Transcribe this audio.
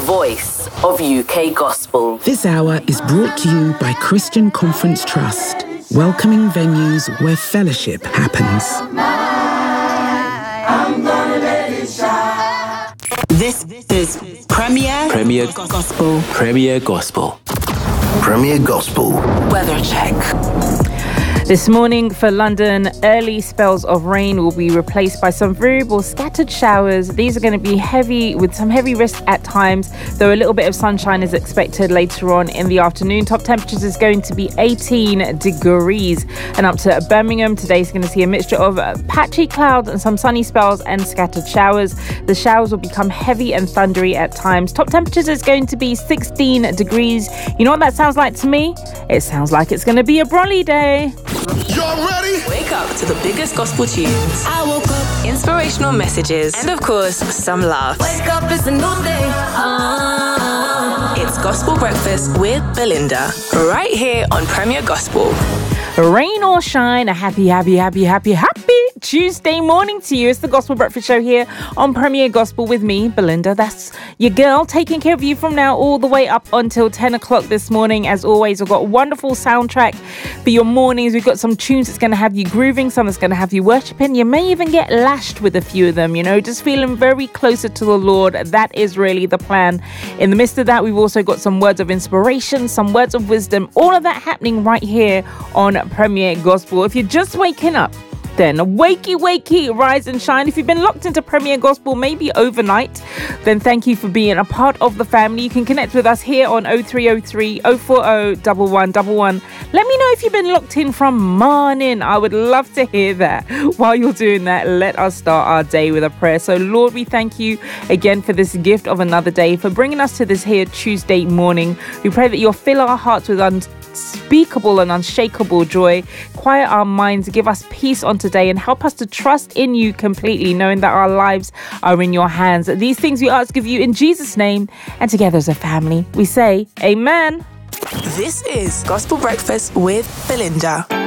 voice of UK gospel. This hour is brought to you by Christian Conference Trust, welcoming venues where fellowship happens. I'm gonna let it shine. This is Premier Gospel. Premier Gospel. Premier Gospel. Weather check. This morning for London, early spells of rain will be replaced by some variable scattered showers. These are going to be heavy with some heavy risk at times, though a little bit of sunshine is expected later on in the afternoon. Top temperatures is going to be 18 degrees. And up to Birmingham, today is going to see a mixture of patchy clouds and some sunny spells and scattered showers. The showers will become heavy and thundery at times. Top temperatures is going to be 16 degrees. You know what that sounds like to me? It sounds like it's going to be a brolly day. Y'all ready? Wake up to the biggest gospel tunes. I woke up. Inspirational messages. And of course, some laughs. Wake up, it's a new day. It's Gospel Breakfast with Belinda. Right here on Premier Gospel. Rain or shine, a happy Tuesday morning to you. It's the Gospel Breakfast Show here on Premier Gospel with me, Belinda. That's your girl, taking care of you from now all the way up until 10 o'clock this morning. As always, we've got a wonderful soundtrack for your mornings. We've got some tunes that's going to have you grooving, some that's going to have you worshiping. You may even get lashed with a few of them, just feeling very closer to the Lord. That is really the plan. In the midst of that, we've also got some words of inspiration, some words of wisdom, all of that happening right here on Premier Gospel. If you're just waking up, then wakey, rise and shine. If you've been locked into Premier Gospel maybe overnight, then thank you for being a part of the family. You can connect with us here on 0303 040 1111. Let me know if you've been locked in from morning. I would love to hear that. While you're doing that, let us start our day with a prayer. So Lord, we thank you again for this gift of another day, for bringing us to this here Tuesday morning. We pray that you'll fill our hearts with unspeakable and unshakable joy. Quiet our minds, give us peace on today, and help us to trust in you completely, knowing that our lives are in your hands. These things we ask of you in Jesus' name, and together as a family, we say, Amen. This is Gospel Breakfast with Belinda.